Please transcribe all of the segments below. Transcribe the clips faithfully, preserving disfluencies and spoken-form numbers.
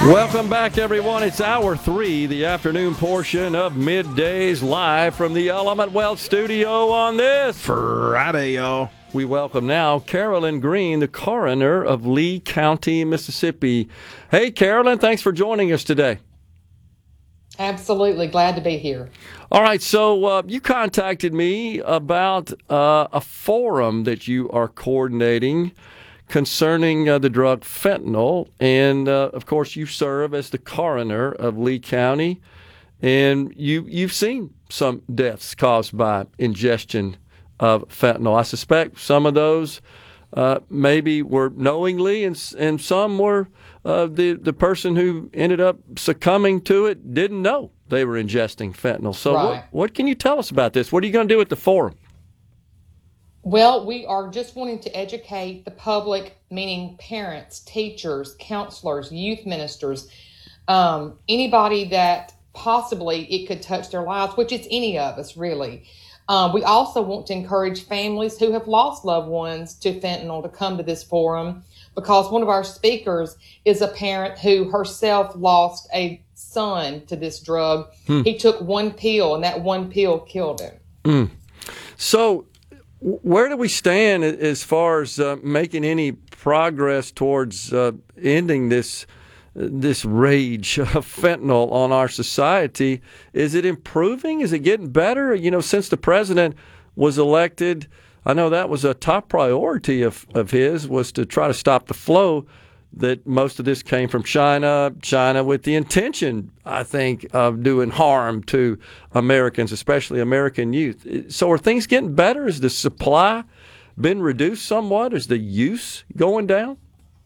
Welcome back, everyone. It's hour three, the afternoon portion of Middays, live from the Element Wealth studio on this Friday, y'all. We welcome now Carolyn Green, the coroner of Lee County, Mississippi. Hey, Carolyn, thanks for joining us today. Absolutely. Glad to be here. All right, so uh, you contacted me about uh, a forum that you are coordinating concerning uh, the drug fentanyl, and uh, of course you serve as the coroner of Lee County, and you, you've seen some deaths caused by ingestion of fentanyl. I suspect some of those uh, maybe were knowingly, and, and some were uh, the, the person who ended up succumbing to it didn't know they were ingesting fentanyl. So Right. what, what can you tell us about this? What are you going to do at the forum? Well, we are just wanting to educate the public, meaning parents, teachers, counselors, youth ministers, um, anybody that possibly it could touch their lives, which is any of us, really. Um, we also want to encourage families who have lost loved ones to fentanyl to come to this forum, because one of our speakers is a parent who herself lost a son to this drug. Hmm. He took one pill, and that one pill killed him. Mm. So where do we stand as far as uh, making any progress towards uh, ending this this rage of fentanyl on our society? Is it improving? Is it getting better? You know, since the president was elected, I know that was a top priority of, of his, was to try to stop the flow, that most of this came from China, China with the intention, I think, of doing harm to Americans, especially American youth. So are things getting better? Has the supply been reduced somewhat? Is the use going down?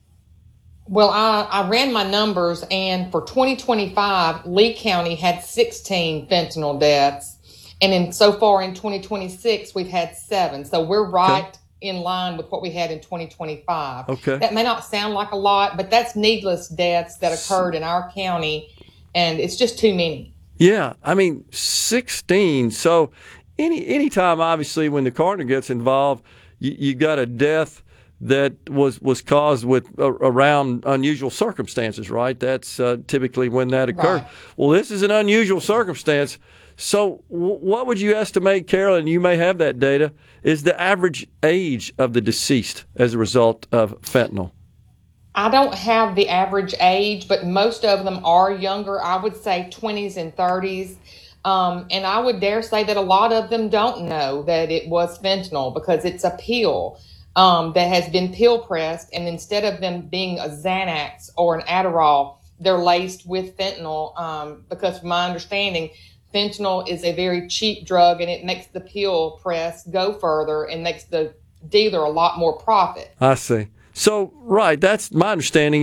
Well, I, I ran my numbers, and for twenty twenty-five, Lee County had sixteen fentanyl deaths. And in so far in twenty twenty-six, we've had seven. So we're right okay. in line with what we had in twenty twenty-five. Okay. That may not sound like a lot, but that's needless deaths that occurred in our county, and it's just too many. Yeah, I mean, sixteen. So any anytime, obviously, when the coroner gets involved, you, you got a death that was, was caused with uh, around unusual circumstances, right? That's uh, typically when that occurred. Right. Well, this is an unusual circumstance. So w- what would you estimate, Carolyn, you may have that data, is the average age of the deceased as a result of fentanyl? I don't have the average age, but most of them are younger. I would say twenties and thirties. Um, and I would dare say that a lot of them don't know that it was fentanyl, because it's a pill um, that has been pill pressed. And instead of them being a Xanax or an Adderall, they're laced with fentanyl, um, because from my understanding, fentanyl is a very cheap drug, and it makes the pill press go further and makes the dealer a lot more profit. I see. So, right, that's my understanding.